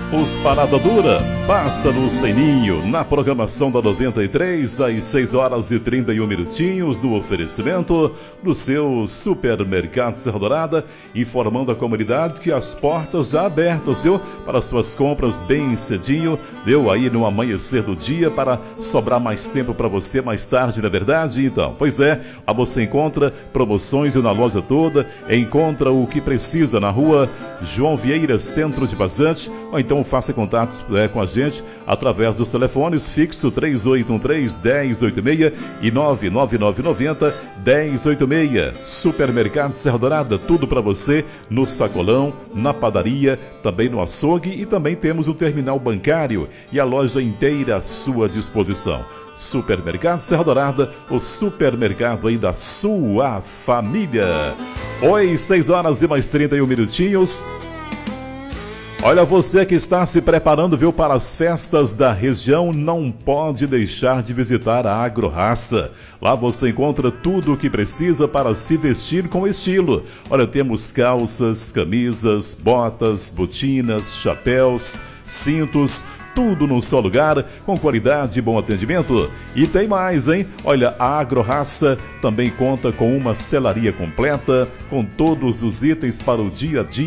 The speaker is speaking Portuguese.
Os Parada Dura, Pássaro Sem Ninho, na programação da 93, às 6 horas e 31 minutinhos, no oferecimento do seu Supermercado Serra Dourada, informando a comunidade que as portas já abertas, viu? Para suas compras bem cedinho, deu aí no amanhecer do dia para sobrar mais tempo para você mais tarde, não é verdade? Então, pois é, a você encontra promoções na loja toda, encontra o que precisa na rua João Vieira, centro de Vazante, ou então faça contatos com a gente através dos telefones fixo 3813-1086 e 99990-1086. Supermercado Serra Dourada, tudo para você no sacolão, na padaria, também no açougue, e também temos o terminal bancário e a loja inteira à sua disposição. Supermercado Serra Dourada, o supermercado aí da sua família. Oi, 6 horas e mais 31 minutinhos. Olha, você que está se preparando, viu, para as festas da região, não pode deixar de visitar a Agroraça. Lá você encontra tudo o que precisa para se vestir com estilo. Olha, temos calças, camisas, botas, botinas, chapéus, cintos, tudo num só lugar, com qualidade e bom atendimento. E tem mais, hein? Olha, a Agroraça também conta com uma selaria completa, com todos os itens para o dia a dia